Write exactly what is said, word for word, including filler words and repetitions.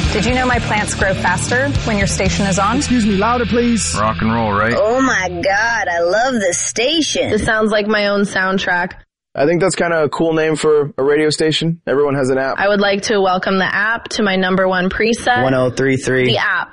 Did you know my plants grow faster when your station is on? Excuse me, louder please. Rock and roll, right? Oh my God, I love this station. This sounds like my own soundtrack. I think that's kind of a cool name for a radio station. Everyone has an app. I would like to welcome the app to my number one preset. one oh three three. The app.